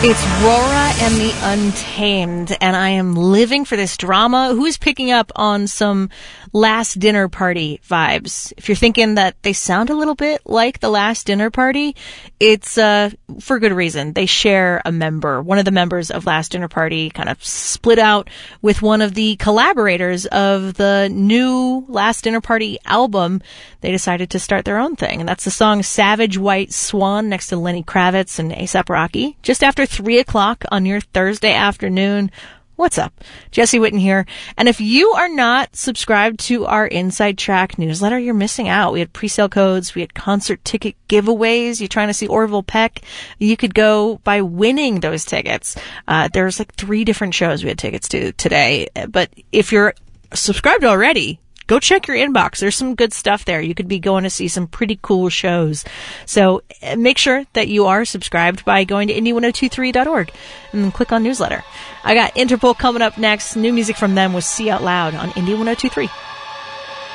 It's Rora and the Untamed, and I am living for this drama. Who is picking up on some Last Dinner Party vibes? If you're thinking that they sound a little bit like the Last Dinner Party, it's for good reason. They share a member. One of the members of Last Dinner Party kind of split out with one of the collaborators of the new Last Dinner Party album. They decided to start their own thing, and that's the song Savage White Swan next to Lenny Kravitz and A$AP Rocky. Just after 3 o'clock on your Thursday afternoon. What's up? Jesse Witten here. And if you are not subscribed to our Inside Track newsletter, you're missing out. We had pre-sale codes. We had concert ticket giveaways. You're trying to see Orville Peck. You could go by winning those tickets. There's like 3 different shows we had tickets to today. But if you're subscribed already, go check your inbox. There's some good stuff there. You could be going to see some pretty cool shows. So make sure that you are subscribed by going to indie1023.org and then click on newsletter. I got Interpol coming up next. New music from them was See Out Loud on Indie 1023.